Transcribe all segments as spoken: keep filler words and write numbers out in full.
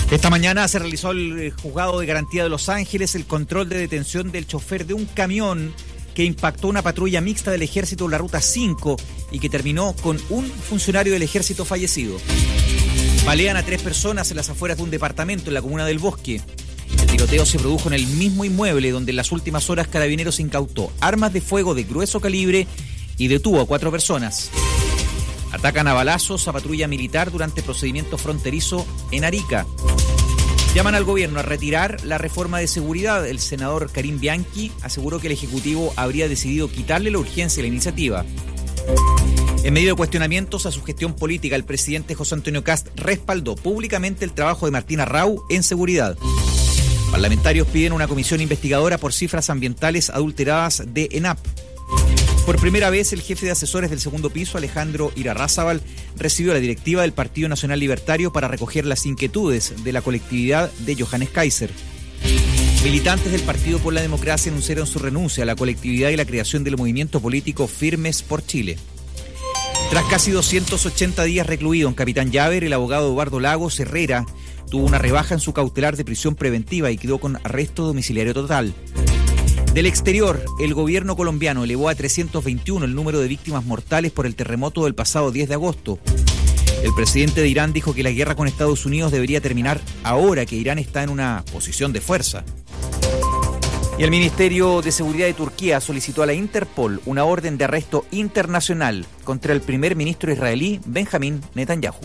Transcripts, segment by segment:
Esta mañana se realizó el juzgado de garantía de Los Ángeles el control de detención del chofer de un camión que impactó una patrulla mixta del ejército en la ruta cinco y que terminó con un funcionario del ejército fallecido. Balean a tres personas en las afueras de un departamento en la comuna del Bosque. El tiroteo se produjo en el mismo inmueble donde en las últimas horas Carabineros incautó armas de fuego de grueso calibre y detuvo a cuatro personas. Atacan a balazos a patrulla militar durante procedimiento fronterizo en Arica. Llaman al gobierno a retirar la reforma de seguridad. El senador Karim Bianchi aseguró que el Ejecutivo habría decidido quitarle la urgencia a la iniciativa. En medio de cuestionamientos a su gestión política, el presidente José Antonio Kast respaldó públicamente el trabajo de Martín Arrau en seguridad. Parlamentarios piden una comisión investigadora por cifras ambientales adulteradas de ENAP. Por primera vez, el jefe de asesores del segundo piso, Alejandro Irarrázaval, recibió la directiva del Partido Nacional Libertario para recoger las inquietudes de la colectividad de Johannes Kaiser. Militantes del Partido por la Democracia anunciaron su renuncia a la colectividad y la creación del movimiento político Firmes por Chile. Tras casi doscientos ochenta días recluido en Capitán Llaver, el abogado Eduardo Lagos Herrera tuvo una rebaja en su cautelar de prisión preventiva y quedó con arresto domiciliario total. Del exterior, el gobierno colombiano elevó a trescientos veintiuno el número de víctimas mortales por el terremoto del pasado diez de agosto. El presidente de Irán dijo que la guerra con Estados Unidos debería terminar ahora que Irán está en una posición de fuerza. Y el Ministerio de Seguridad de Turquía solicitó a la Interpol una orden de arresto internacional contra el primer ministro israelí Benjamín Netanyahu.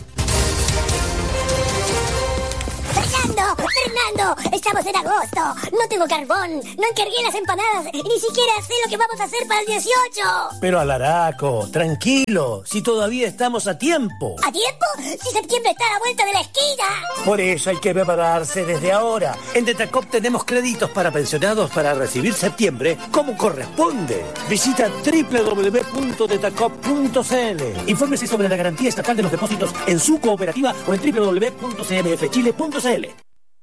¡Fernando! ¡Fernando! ¡Estamos en agosto! ¡No tengo carbón! ¡No encargué las empanadas! ¡Y ni siquiera sé lo que vamos a hacer para el dieciocho! Pero Alaraco, tranquilo, si todavía estamos a tiempo. ¿A tiempo? ¡Si septiembre está a la vuelta de la esquina! Por eso hay que prepararse desde ahora. En Detacop tenemos créditos para pensionados para recibir septiembre como corresponde. Visita doble u doble u doble u punto detacop punto c l. Infórmese sobre la garantía estatal de los depósitos en su cooperativa o en doble u doble u doble u punto c m f chile punto c l.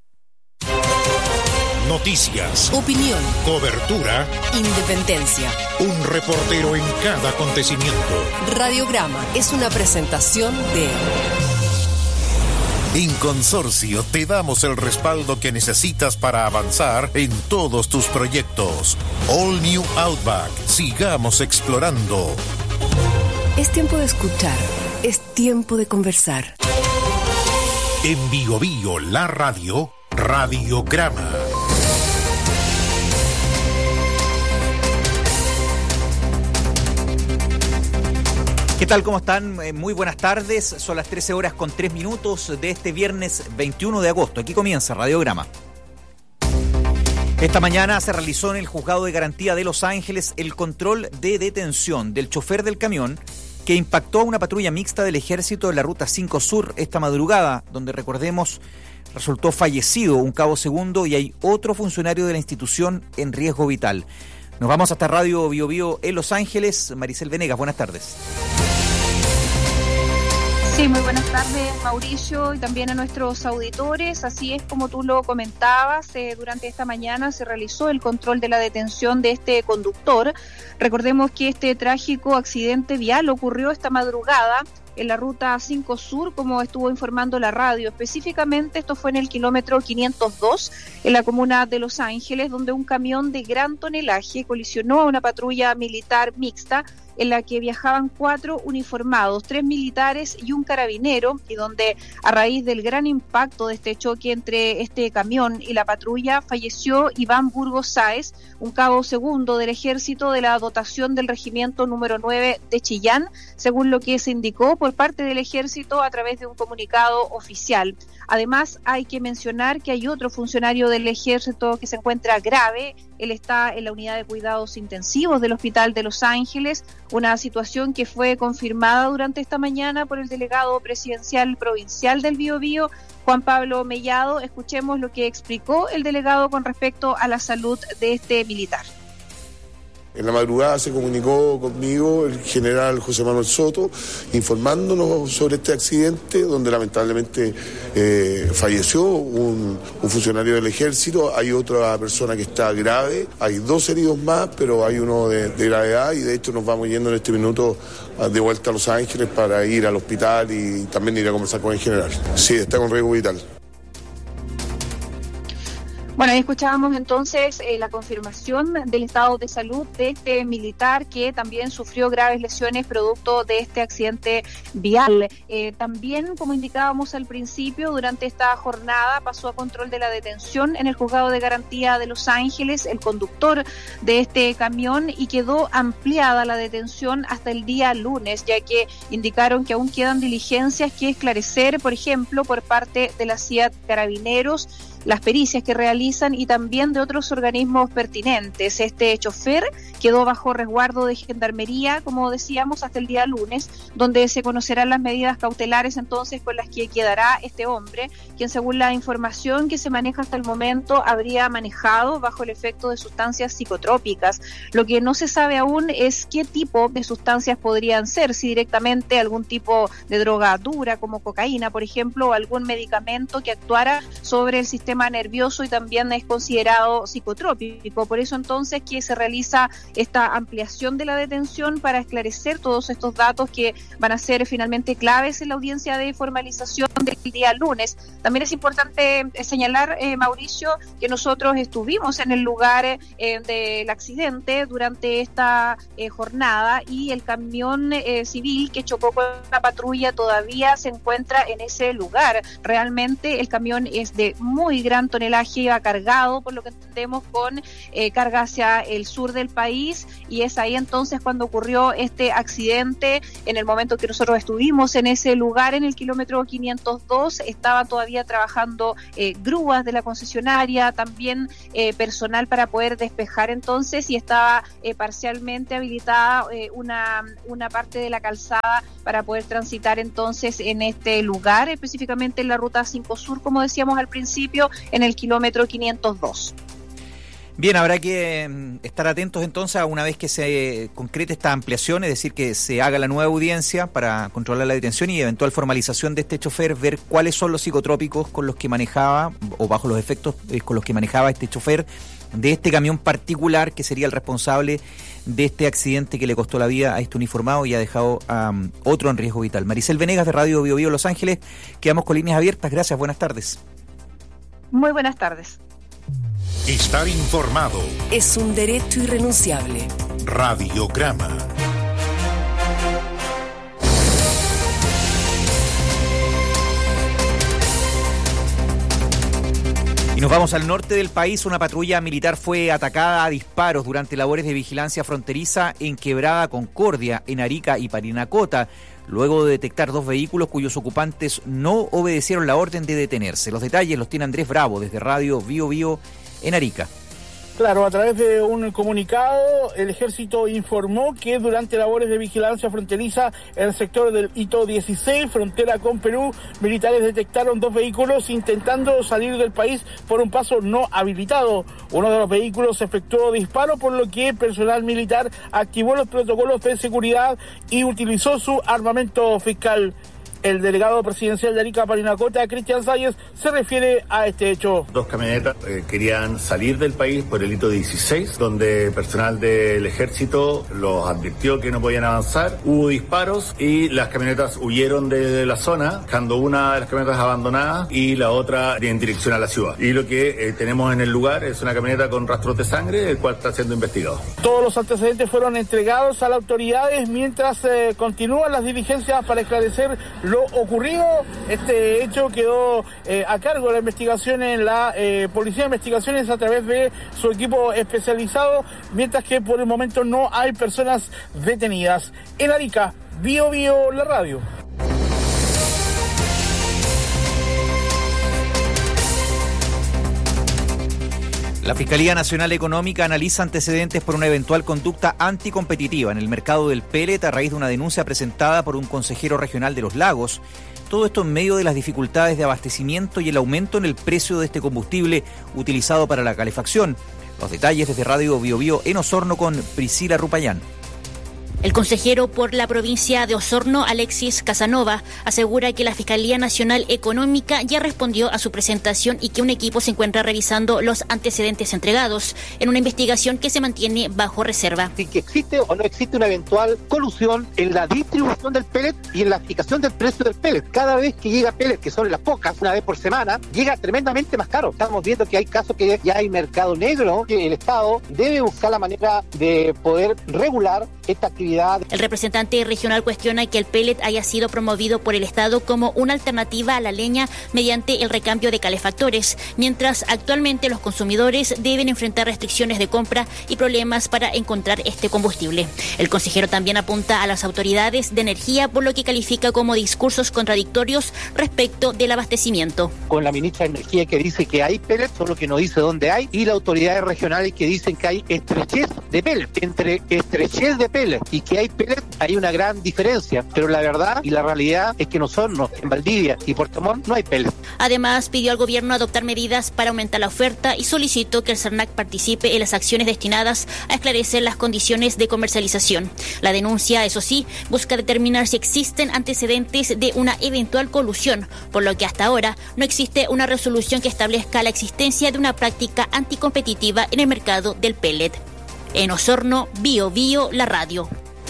Noticias, opinión, cobertura, independencia. Un reportero en cada acontecimiento. Radiograma es una presentación de... En Consorcio te damos el respaldo que necesitas para avanzar en todos tus proyectos. All New Outback. Sigamos explorando. Es tiempo de escuchar. Es tiempo de conversar. En Bio Bio, la radio, Radiograma. ¿Qué tal? ¿Cómo están? Eh, muy buenas tardes. Son las trece horas con tres minutos de este viernes veintiuno de agosto. Aquí comienza Radiograma. Esta mañana se realizó en el Juzgado de Garantía de Los Ángeles el control de detención del chofer del camión que impactó a una patrulla mixta del Ejército en la Ruta cinco Sur esta madrugada, donde, recordemos, resultó fallecido un cabo segundo y hay otro funcionario de la institución en riesgo vital. Nos vamos hasta Radio Bio Bio en Los Ángeles. Maricel Venegas, buenas tardes. Sí, muy buenas tardes, Mauricio, y también a nuestros auditores. Así es, como tú lo comentabas, eh, durante esta mañana se realizó el control de la detención de este conductor. Recordemos que este trágico accidente vial ocurrió esta madrugada en la Ruta cinco Sur, como estuvo informando la radio. Específicamente, esto fue en el kilómetro quinientos dos, en la comuna de Los Ángeles, donde un camión de gran tonelaje colisionó a una patrulla militar mixta en la que viajaban cuatro uniformados, tres militares y un carabinero, y donde a raíz del gran impacto de este choque entre este camión y la patrulla falleció Iván Burgos Sáez, un cabo segundo del ejército de la dotación del regimiento número nueve de Chillán, según lo que se indicó por parte del ejército a través de un comunicado oficial. Además, hay que mencionar que hay otro funcionario del ejército que se encuentra grave. Él está en la unidad de cuidados intensivos del Hospital de Los Ángeles, una situación que fue confirmada durante esta mañana por el delegado presidencial provincial del Biobío, Juan Pablo Mellado. Escuchemos lo que explicó el delegado con respecto a la salud de este militar. En la madrugada se comunicó conmigo el general José Manuel Soto informándonos sobre este accidente donde lamentablemente eh, falleció un, un funcionario del ejército. Hay otra persona que está grave, hay dos heridos más, pero hay uno de, de gravedad, y de hecho nos vamos yendo en este minuto de vuelta a Los Ángeles para ir al hospital y también ir a conversar con el general. Sí, está con riesgo vital. Bueno, ahí escuchábamos entonces eh, la confirmación del estado de salud de este militar que también sufrió graves lesiones producto de este accidente vial. Eh, también, como indicábamos al principio, durante esta jornada pasó a control de la detención en el Juzgado de Garantía de Los Ángeles el conductor de este camión y quedó ampliada la detención hasta el día lunes, ya que indicaron que aún quedan diligencias que esclarecer, por ejemplo, por parte de la C I A T Carabineros, las pericias que realizan y también de otros organismos pertinentes. Este chofer quedó bajo resguardo de Gendarmería, como decíamos, hasta el día lunes, donde se conocerán las medidas cautelares entonces con las que quedará este hombre, quien según la información que se maneja hasta el momento habría manejado bajo el efecto de sustancias psicotrópicas. Lo que no se sabe aún es qué tipo de sustancias podrían ser, si directamente algún tipo de droga dura como cocaína, por ejemplo, o algún medicamento que actuara sobre el sistema nervioso y también es considerado psicotrópico. Por eso entonces que se realiza esta ampliación de la detención para esclarecer todos estos datos que van a ser finalmente claves en la audiencia de formalización del día lunes. También es importante señalar, eh, Mauricio, que nosotros estuvimos en el lugar eh, del accidente durante esta eh, jornada y el camión eh, civil que chocó con la patrulla todavía se encuentra en ese lugar. Realmente el camión es de muy gran tonelaje, iba cargado, por lo que entendemos, con eh, carga hacia el sur del país, y es ahí entonces cuando ocurrió este accidente. En el momento que nosotros estuvimos en ese lugar, en el kilómetro quinientos dos, estaban todavía trabajando eh, grúas de la concesionaria, también eh, personal para poder despejar entonces, y estaba eh, parcialmente habilitada eh, una, una parte de la calzada para poder transitar entonces en este lugar, específicamente en la ruta cinco Sur, como decíamos al principio, en el kilómetro quinientos dos. Bien, habrá que estar atentos entonces a una vez que se concrete esta ampliación, es decir, que se haga la nueva audiencia para controlar la detención y eventual formalización de este chofer, ver cuáles son los psicotrópicos con los que manejaba o bajo los efectos con los que manejaba este chofer de este camión particular que sería el responsable de este accidente que le costó la vida a este uniformado y ha dejado a um, otro en riesgo vital. Maricel Venegas de Radio Bio Bio Los Ángeles, quedamos con líneas abiertas. Gracias, buenas tardes. Muy buenas tardes. Estar informado es un derecho irrenunciable. Radiograma. Y nos vamos al norte del país. Una patrulla militar fue atacada a disparos durante labores de vigilancia fronteriza en Quebrada Concordia, en Arica y Parinacota, luego de detectar dos vehículos cuyos ocupantes no obedecieron la orden de detenerse. Los detalles los tiene Andrés Bravo desde Radio Bio Bio en Arica. Claro, a través de un comunicado, el Ejército informó que durante labores de vigilancia fronteriza en el sector del Hito dieciséis, frontera con Perú, militares detectaron dos vehículos intentando salir del país por un paso no habilitado. Uno de los vehículos efectuó disparo, por lo que personal militar activó los protocolos de seguridad y utilizó su armamento fiscal. El delegado presidencial de Arica Parinacota, Cristian Salles, se refiere a este hecho. Dos camionetas eh, querían salir del país por el Hito dieciséis, donde personal del ejército los advirtió que no podían avanzar. Hubo disparos y las camionetas huyeron de la zona, dejando una de las camionetas abandonadas y la otra en dirección a la ciudad. Y lo que eh, tenemos en el lugar es una camioneta con rastros de sangre, el cual está siendo investigado. Todos los antecedentes fueron entregados a las autoridades mientras eh, continúan las diligencias para esclarecer lo ocurrido. Este hecho quedó eh, a cargo de la investigación en la eh, Policía de Investigaciones a través de su equipo especializado, mientras que por el momento no hay personas detenidas. En Arica, Bio Bio, la radio. La Fiscalía Nacional Económica analiza antecedentes por una eventual conducta anticompetitiva en el mercado del pellet a raíz de una denuncia presentada por un consejero regional de Los Lagos. Todo esto en medio de las dificultades de abastecimiento y el aumento en el precio de este combustible utilizado para la calefacción. Los detalles desde Radio Bio Bio en Osorno con Priscila Rupayán. El consejero por la provincia de Osorno, Alexis Casanova, asegura que la Fiscalía Nacional Económica ya respondió a su presentación y que un equipo se encuentra revisando los antecedentes entregados en una investigación que se mantiene bajo reserva. Si que existe o no existe una eventual colusión en la distribución del pellet y en la fijación del precio del pellet. Cada vez que llega pellet, que son las pocas, una vez por semana, llega tremendamente más caro. Estamos viendo que hay casos que ya hay mercado negro, que el Estado debe buscar la manera de poder regular esta actividad. El representante regional cuestiona que el pellet haya sido promovido por el Estado como una alternativa a la leña mediante el recambio de calefactores, mientras actualmente los consumidores deben enfrentar restricciones de compra y problemas para encontrar este combustible. El consejero también apunta a las autoridades de energía por lo que califica como discursos contradictorios respecto del abastecimiento. Con la ministra de Energía que dice que hay pellet, solo que no dice dónde hay, y las autoridades regionales que dicen que hay estrechez de pellet. Entre estrechez de pellet y que hay pellet, hay una gran diferencia, pero la verdad y la realidad es que en Osorno, en Valdivia y Puerto Montt no hay pellet. Además, pidió al gobierno adoptar medidas para aumentar la oferta y solicitó que el SERNAC participe en las acciones destinadas a esclarecer las condiciones de comercialización. La denuncia, eso sí, busca determinar si existen antecedentes de una eventual colusión, por lo que hasta ahora no existe una resolución que establezca la existencia de una práctica anticompetitiva en el mercado del pellet. En Osorno, Bio Bio, la radio.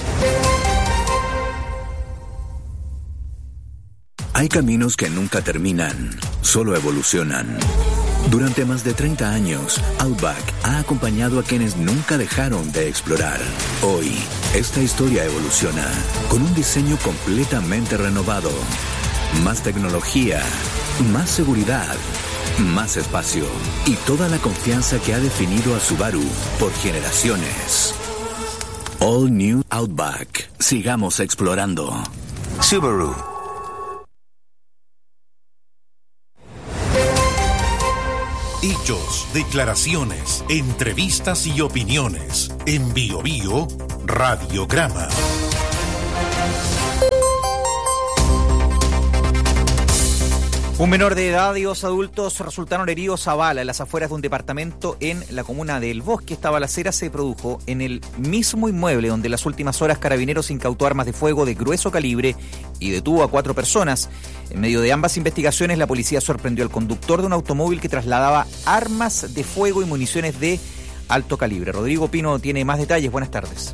Hay caminos que nunca terminan, solo evolucionan. Durante más de treinta años, Outback ha acompañado a quienes nunca dejaron de explorar. Hoy, esta historia evoluciona con un diseño completamente renovado. Más tecnología, más seguridad, más espacio y toda la confianza que ha definido a Subaru por generaciones. All New Outback. Sigamos explorando. Subaru. Hechos, declaraciones, entrevistas y opiniones. En Bio Bio, Radiograma. Un menor de edad y dos adultos resultaron heridos a bala en las afueras de un departamento en la comuna de El Bosque. Esta balacera se produjo en el mismo inmueble donde en las últimas horas Carabineros incautó armas de fuego de grueso calibre y detuvo a cuatro personas. En medio de ambas investigaciones, la policía sorprendió al conductor de un automóvil que trasladaba armas de fuego y municiones de alto calibre. Rodrigo Pino tiene más detalles. Buenas tardes.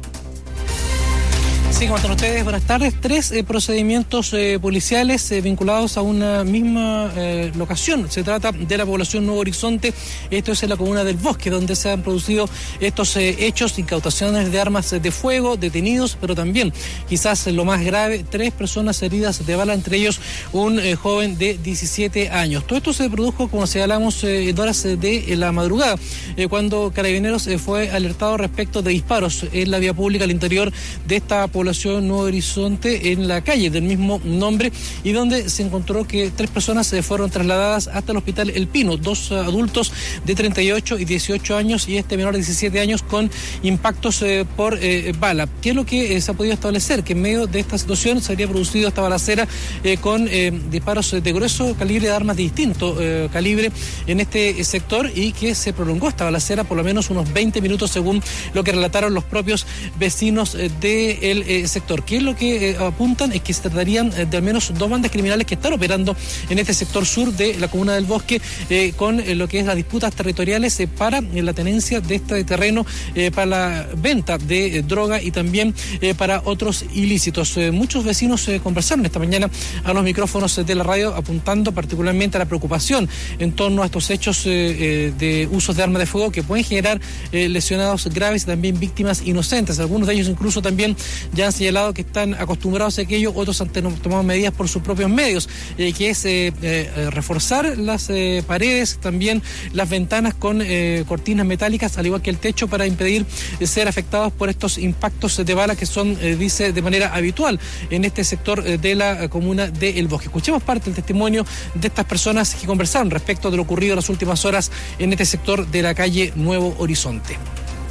Sí, ¿cómo están ustedes? Buenas tardes. Tres eh, procedimientos eh, policiales eh, vinculados a una misma eh, locación. Se trata de la población Nuevo Horizonte. Esto es en la comuna del Bosque, donde se han producido estos eh, hechos, incautaciones de armas de fuego, detenidos, pero también, quizás lo más grave, tres personas heridas de bala, entre ellos un eh, joven de diecisiete años. Todo esto se produjo, como señalamos, eh, en horas de eh, la madrugada, eh, cuando Carabineros eh, fue alertado respecto de disparos en la vía pública al interior de esta población Nuevo Horizonte, en la calle del mismo nombre, y donde se encontró que tres personas se fueron trasladadas hasta el hospital El Pino, dos adultos de treinta y ocho y dieciocho años y este menor de diecisiete años con impactos eh, por eh, bala. ¿Qué es lo que eh, se ha podido establecer? Que en medio de esta situación se habría producido esta balacera eh, con eh, disparos de grueso calibre, de armas de distinto eh, calibre en este sector, y que se prolongó esta balacera por lo menos unos veinte minutos, según lo que relataron los propios vecinos eh, del eh, sector. ¿Qué es lo que eh, apuntan? Es que se tratarían eh, de al menos dos bandas criminales que están operando en este sector sur de la comuna del Bosque eh, con eh, lo que es las disputas territoriales eh, para eh, la tenencia de este terreno, eh, para la venta de eh, droga y también eh, para otros ilícitos. Eh, muchos vecinos eh, conversaron esta mañana a los micrófonos de la radio, apuntando particularmente a la preocupación en torno a estos hechos eh, eh, de usos de armas de fuego que pueden generar eh, lesionados graves y también víctimas inocentes. Algunos de ellos incluso también ya han señalado que están acostumbrados a aquello, otros han tomado medidas por sus propios medios, eh, que es eh, eh, reforzar las eh, paredes, también las ventanas con eh, cortinas metálicas, al igual que el techo, para impedir eh, ser afectados por estos impactos de bala que son, eh, dice, de manera habitual en este sector eh, de la comuna de El Bosque. Escuchemos parte del testimonio de estas personas que conversaron respecto de lo ocurrido en las últimas horas en este sector de la calle Nuevo Horizonte.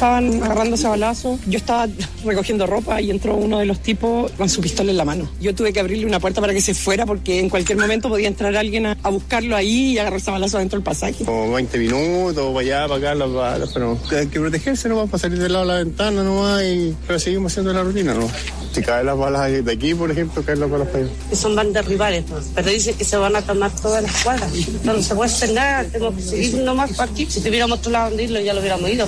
estaban agarrándose a balazos. Yo estaba recogiendo ropa y entró uno de los tipos con su pistola en la mano. Yo tuve que abrirle una puerta para que se fuera porque en cualquier momento podía entrar alguien a, a buscarlo ahí y agarrarse a balazos dentro del pasaje. Como veinte minutos, para allá, para acá, las balas, pero hay que protegerse nomás, para salir del lado de la ventana nomás, y pero seguimos haciendo la rutina, ¿no? Si caen las balas de aquí, por ejemplo, caen las balas para allá. Son bandas rivales, ¿no? Pero dicen que se van a tomar todas las cuadras. No, no se puede hacer nada, tengo que seguir nomás para aquí. Si tuviéramos otro lado donde irlo, ya lo hubiéramos ido.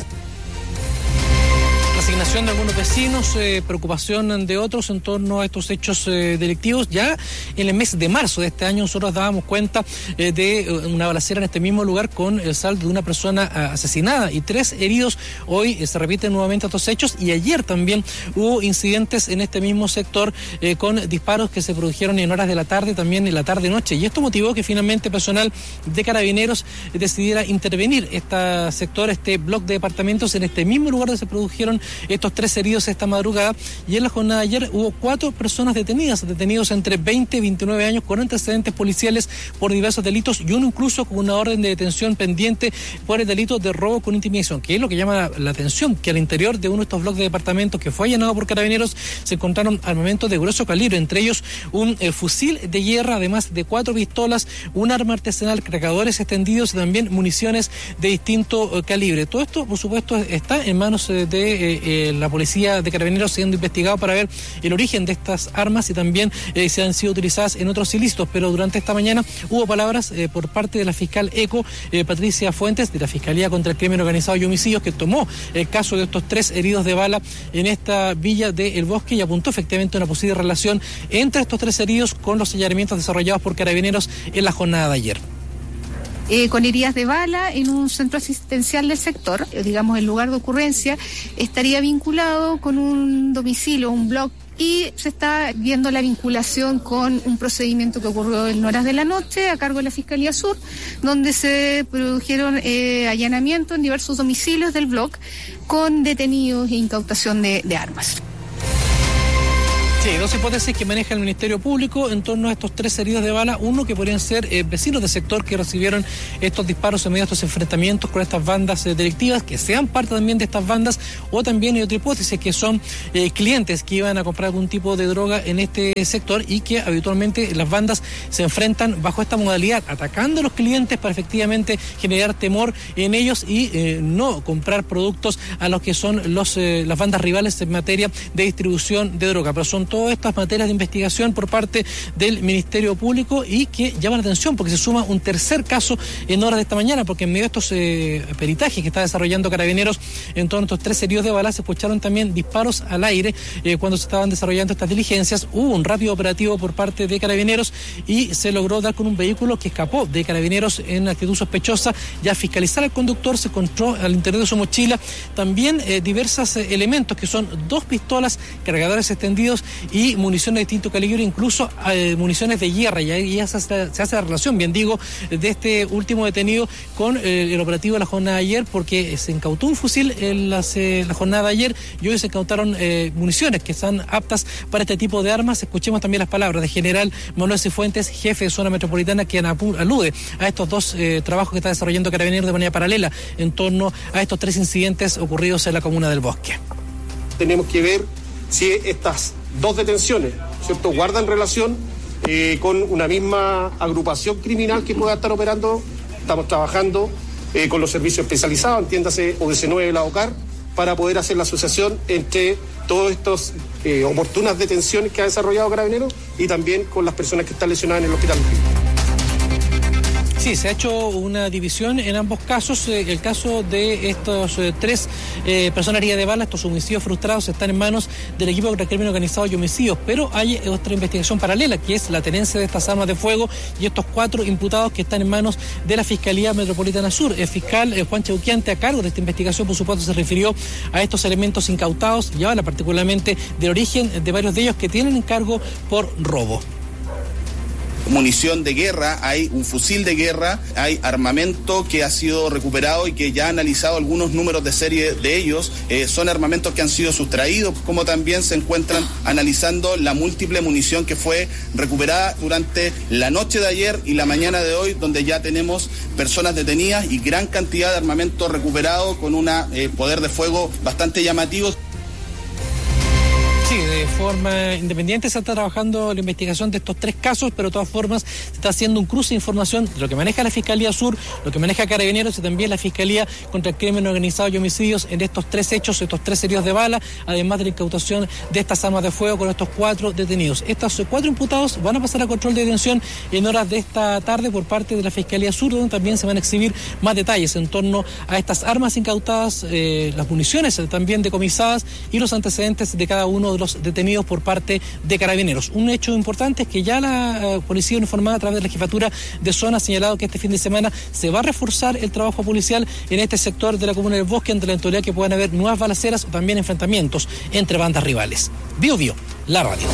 Asignación de algunos vecinos, eh, preocupación de otros en torno a estos hechos eh, delictivos. Ya en el mes de marzo de este año nosotros dábamos cuenta eh, de una balacera en este mismo lugar con el saldo de una persona uh, asesinada y tres heridos. Hoy eh, se repiten nuevamente estos hechos y ayer también hubo incidentes en este mismo sector eh, con disparos que se produjeron en horas de la tarde, también en la tarde-noche, y esto motivó que finalmente personal de Carabineros decidiera intervenir este sector, este bloque de departamentos en este mismo lugar donde se produjeron estos tres heridos esta madrugada. Y en la jornada de ayer hubo cuatro personas detenidas, detenidos entre veinte y veintinueve años con antecedentes policiales por diversos delitos y uno incluso con una orden de detención pendiente por el delito de robo con intimidación, que es lo que llama la atención, que al interior de uno de estos bloques de departamentos que fue allanado por Carabineros se encontraron armamentos de grueso calibre, entre ellos un eh, fusil de guerra, además de cuatro pistolas, un arma artesanal, cargadores extendidos y también municiones de distinto eh, calibre. Todo esto, por supuesto, está en manos eh, de eh, la policía de Carabineros, siendo investigado para ver el origen de estas armas y también eh, si han sido utilizadas en otros ilícitos. Pero durante esta mañana hubo palabras eh, por parte de la fiscal ECO, eh, Patricia Fuentes, de la Fiscalía contra el Crimen Organizado y Homicidios, que tomó el caso de estos tres heridos de bala en esta villa de El Bosque y apuntó efectivamente a una posible relación entre estos tres heridos con los señalamientos desarrollados por Carabineros en la jornada de ayer. Eh, con heridas de bala en un centro asistencial del sector, eh, digamos el lugar de ocurrencia, estaría vinculado con un domicilio, un blog, y se está viendo la vinculación con un procedimiento que ocurrió en horas de la noche a cargo de la Fiscalía Sur, donde se produjeron eh, allanamientos en diversos domicilios del blog con detenidos e incautación de, de armas. Sí, dos hipótesis que maneja el Ministerio Público en torno a estos tres heridos de bala. Uno, que podrían ser eh, vecinos del sector que recibieron estos disparos en medio de estos enfrentamientos con estas bandas eh, delictivas, que sean parte también de estas bandas, o también hay otra hipótesis que son eh, clientes que iban a comprar algún tipo de droga en este sector y que habitualmente las bandas se enfrentan bajo esta modalidad, atacando a los clientes para efectivamente generar temor en ellos y eh, no comprar productos a los que son los eh, las bandas rivales en materia de distribución de droga. Pero son todas estas materias de investigación por parte del Ministerio Público y que llaman la atención porque se suma un tercer caso en horas de esta mañana, porque en medio de estos eh, peritajes que está desarrollando Carabineros en torno a estos tres heridos de bala se escucharon también disparos al aire eh, cuando se estaban desarrollando estas diligencias. Hubo un rápido operativo por parte de Carabineros y se logró dar con un vehículo que escapó de Carabineros en actitud sospechosa. Ya fiscalizar al conductor, se encontró al interior de su mochila también eh, diversos eh, elementos que son dos pistolas, cargadores extendidos y municiones de distinto calibre, incluso eh, municiones de guerra. Y ahí ya se hace, se hace la relación, bien digo, de este último detenido con eh, el operativo de la jornada de ayer, porque se incautó un fusil en las, eh, la jornada de ayer y hoy se incautaron eh, municiones que están aptas para este tipo de armas. Escuchemos también las palabras del general Manuel Cifuentes, jefe de zona metropolitana, quien alude a estos dos eh, trabajos que está desarrollando Carabineros de manera paralela en torno a estos tres incidentes ocurridos en la comuna del Bosque. Tenemos que ver si estas dos detenciones, ¿cierto?, guardan relación eh, con una misma agrupación criminal que pueda estar operando. Estamos trabajando eh, con los servicios especializados, entiéndase O D C nueve de la OCAR, para poder hacer la asociación entre todas estas eh, oportunas detenciones que ha desarrollado Carabineros y también con las personas que están lesionadas en el hospital. Sí, se ha hecho una división en ambos casos. Eh, el caso de estos eh, tres eh, personas heridas de bala, estos homicidios frustrados, están en manos del equipo contra el crimen organizado y homicidios, pero hay otra investigación paralela, que es la tenencia de estas armas de fuego y estos cuatro imputados que están en manos de la Fiscalía Metropolitana Sur. El fiscal eh, Juan Cheuquiante, a cargo de esta investigación, por supuesto, se refirió a estos elementos incautados y habla particularmente del origen de varios de ellos que tienen encargo por robo. munición de guerra, hay un fusil de guerra, hay armamento que ha sido recuperado y que ya ha analizado algunos números de serie de ellos, eh, son armamentos que han sido sustraídos, como también se encuentran analizando la múltiple munición que fue recuperada durante la noche de ayer y la mañana de hoy, donde ya tenemos personas detenidas y gran cantidad de armamento recuperado con un eh, poder de fuego bastante llamativo. Sí, de forma independiente se está trabajando la investigación de estos tres casos, pero de todas formas se está haciendo un cruce de información de lo que maneja la Fiscalía Sur, lo que maneja Carabineros y también la Fiscalía contra el Crimen Organizado y Homicidios en estos tres hechos, estos tres heridos de bala, además de la incautación de estas armas de fuego con estos cuatro detenidos. Estos cuatro imputados van a pasar a control de detención en horas de esta tarde por parte de la Fiscalía Sur, donde también se van a exhibir más detalles en torno a estas armas incautadas, eh, las municiones también decomisadas y los antecedentes de cada uno de los detenidos por parte de Carabineros. Un hecho importante es que ya la uh, policía uniformada a través de la jefatura de zona ha señalado que este fin de semana se va a reforzar el trabajo policial en este sector de la comuna del Bosque ante la eventualidad que puedan haber nuevas balaceras o también enfrentamientos entre bandas rivales. Bio Bio, la radio.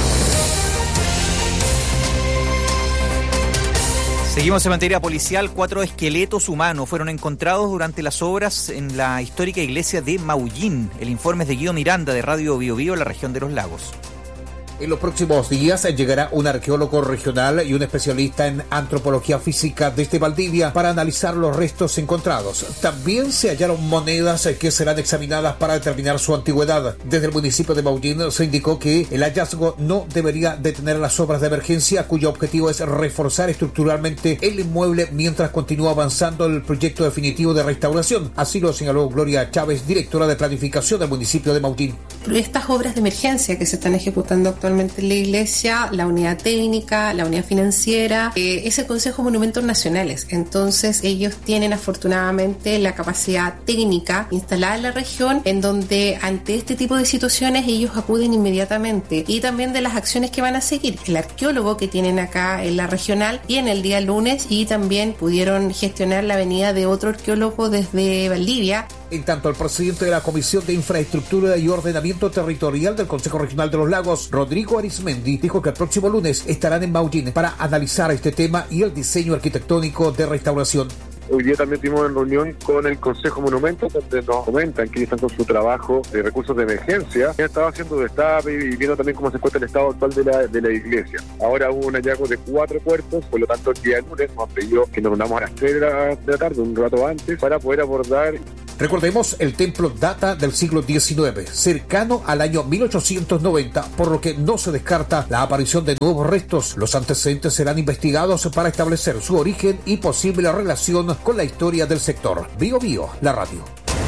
Seguimos en materia policial. Cuatro esqueletos humanos fueron encontrados durante las obras en la histórica iglesia de Maullín. El informe es de Guido Miranda de Radio Bio Bio, la región de los lagos. En los próximos días llegará un arqueólogo regional y un especialista en antropología física desde Valdivia para analizar los restos encontrados. También se hallaron monedas que serán examinadas para determinar su antigüedad. Desde el municipio de Maullín se indicó que el hallazgo no debería detener las obras de emergencia, cuyo objetivo es reforzar estructuralmente el inmueble mientras continúa avanzando el proyecto definitivo de restauración. Así lo señaló Gloria Chávez, directora de planificación del municipio de Maullín. Estas obras de emergencia que se están ejecutando actualmente en la iglesia, la unidad técnica, la unidad financiera, eh, es el Consejo de Monumentos Nacionales. Entonces ellos tienen afortunadamente la capacidad técnica instalada en la región, en donde ante este tipo de situaciones ellos acuden inmediatamente, y también de las acciones que van a seguir. El arqueólogo que tienen acá en la regional viene el día lunes y también pudieron gestionar la venida de otro arqueólogo desde Valdivia. En tanto, el presidente de la Comisión de Infraestructura y Ordenamiento Territorial del Consejo Regional de los Lagos, Rodrigo Arismendi, dijo que el próximo lunes estarán en Maullín para analizar este tema y el diseño arquitectónico de restauración. Hoy día también tuvimos una reunión con el Consejo Monumentos, donde nos comentan que están con su trabajo de recursos de emergencia. Ya estaba haciendo destape y viendo también cómo se encuentra el estado actual de la, de la iglesia. Ahora hubo un hallazgo de cuatro cuerpos, por lo tanto el día lunes nos han pedido que nos reunamos a las tres de la, de la tarde, un rato antes, para poder abordar. Recordemos, el templo data del siglo diecinueve, cercano al año mil ochocientos noventa, por lo que no se descarta la aparición de nuevos restos. Los antecedentes serán investigados para establecer su origen y posible relación con la historia del sector. Bio Bio, la radio.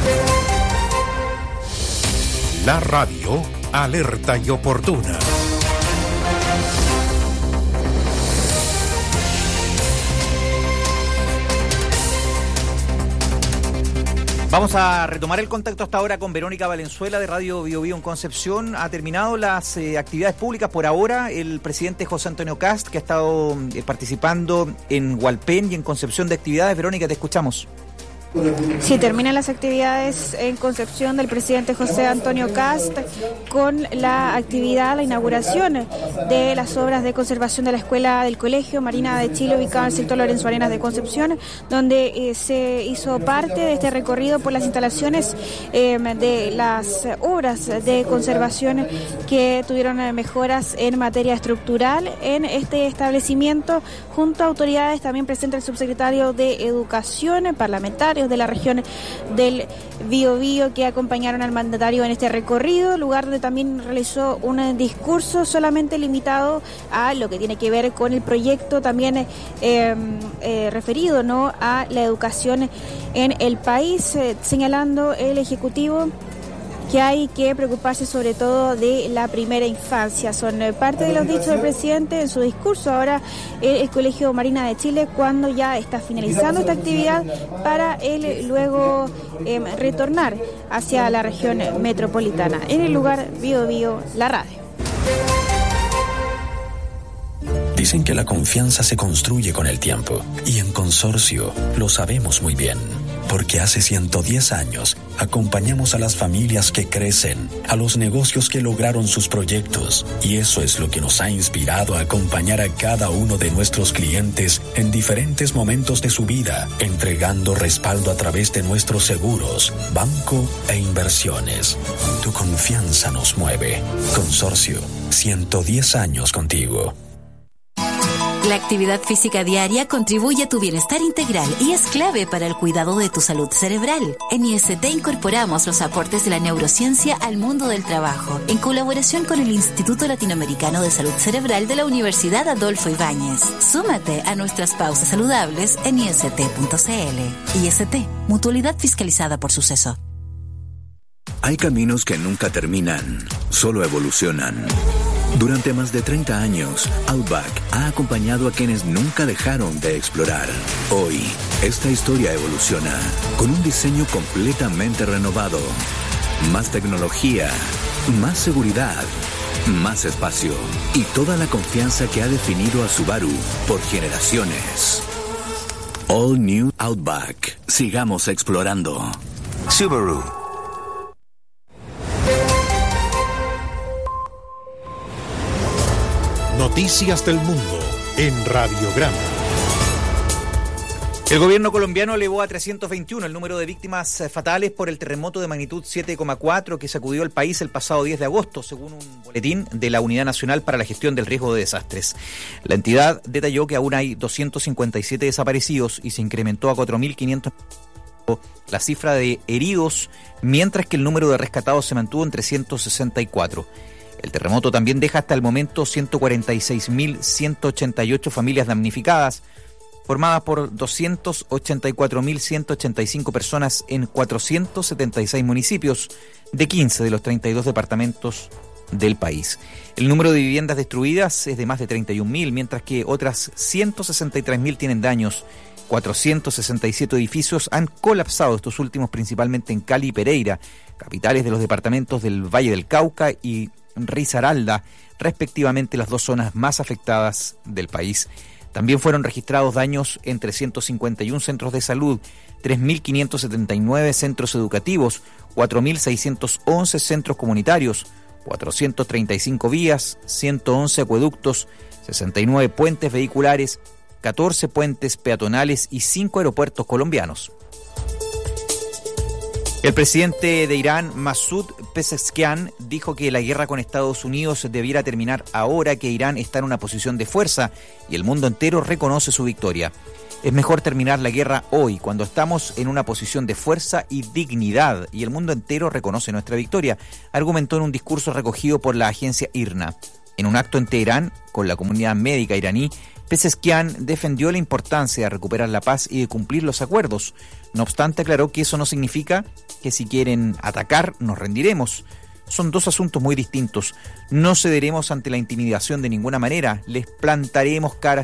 La radio, alerta y oportuna. Vamos a retomar el contacto hasta ahora con Verónica Valenzuela de Radio Bio Bio en Concepción. Ha terminado las eh, actividades públicas por ahora. El presidente José Antonio Kast, que ha estado eh, participando en Hualpén y en Concepción de actividades. Verónica, te escuchamos. Sí, terminan las actividades en Concepción del presidente José Antonio Kast con la actividad, la inauguración de las obras de conservación de la Escuela del Colegio Marina de Chile, ubicada en el sector Lorenzo Arenas de Concepción, donde eh, se hizo parte de este recorrido por las instalaciones eh, de las obras de conservación que tuvieron eh, mejoras en materia estructural en este establecimiento, junto a autoridades. También presente el subsecretario de Educación, parlamentarios de la región del Biobío, que acompañaron al mandatario en este recorrido, lugar donde también realizó un discurso solamente limitado a lo que tiene que ver con el proyecto, también eh, eh, referido ¿no? a la educación en el país, eh, señalando el Ejecutivo que hay que preocuparse sobre todo de la primera infancia. Son parte de los dichos del presidente en su discurso ahora el, el Colegio Marina de Chile, cuando ya está finalizando esta actividad para él luego eh, retornar hacia la región metropolitana. En el lugar Bio Bio, la radio. Dicen que la confianza se construye con el tiempo, y en Consorcio lo sabemos muy bien. Porque hace ciento diez años acompañamos a las familias que crecen, a los negocios que lograron sus proyectos, y eso es lo que nos ha inspirado a acompañar a cada uno de nuestros clientes en diferentes momentos de su vida, entregando respaldo a través de nuestros seguros, banco e inversiones. Tu confianza nos mueve. Consorcio, ciento diez años contigo. La actividad física diaria contribuye a tu bienestar integral y es clave para el cuidado de tu salud cerebral. En I S T incorporamos los aportes de la neurociencia al mundo del trabajo, en colaboración con el Instituto Latinoamericano de Salud Cerebral de la Universidad Adolfo Ibáñez. Súmate a nuestras pausas saludables en I S T punto C L. I S T, mutualidad fiscalizada por Suceso. Hay caminos que nunca terminan, solo evolucionan. Durante más de treinta años, Outback ha acompañado a quienes nunca dejaron de explorar. Hoy, esta historia evoluciona con un diseño completamente renovado. Más tecnología, más seguridad, más espacio y toda la confianza que ha definido a Subaru por generaciones. All New Outback. Sigamos explorando. Subaru. Noticias del Mundo en Radiograma. El gobierno colombiano elevó a trescientos veintiuno el número de víctimas fatales por el terremoto de magnitud siete coma cuatro que sacudió el país el pasado diez de agosto, según un boletín de la Unidad Nacional para la Gestión del Riesgo de Desastres. La entidad detalló que aún hay doscientos cincuenta y siete desaparecidos y se incrementó a cuatro mil quinientos la cifra de heridos, mientras que el número de rescatados se mantuvo en trescientos sesenta y cuatro. El terremoto también deja hasta el momento ciento cuarenta y seis mil ciento ochenta y ocho familias damnificadas, formadas por doscientos ochenta y cuatro mil ciento ochenta y cinco personas en cuatrocientos setenta y seis municipios de quince de los treinta y dos departamentos del país. El número de viviendas destruidas es de más de treinta y un mil, mientras que otras ciento sesenta y tres mil tienen daños. cuatrocientos sesenta y siete edificios han colapsado, estos últimos principalmente en Cali y Pereira, capitales de los departamentos del Valle del Cauca y Risaralda, respectivamente las dos zonas más afectadas del país. También fueron registrados daños en trescientos cincuenta y uno centros de salud, tres mil quinientos setenta y nueve centros educativos, cuatro mil seiscientos once centros comunitarios, cuatrocientos treinta y cinco vías, ciento once acueductos, sesenta y nueve puentes vehiculares, catorce puentes peatonales y cinco aeropuertos colombianos. El presidente de Irán, Masoud Pezeshkian, dijo que la guerra con Estados Unidos debiera terminar ahora que Irán está en una posición de fuerza y el mundo entero reconoce su victoria. Es mejor terminar la guerra hoy, cuando estamos en una posición de fuerza y dignidad y el mundo entero reconoce nuestra victoria, argumentó en un discurso recogido por la agencia I R N A. En un acto en Teherán, con la comunidad médica iraní, Pezeshkian defendió la importancia de recuperar la paz y de cumplir los acuerdos. No obstante, aclaró que eso no significa que si quieren atacar, nos rendiremos. Son dos asuntos muy distintos. No cederemos ante la intimidación de ninguna manera. Les plantaremos cara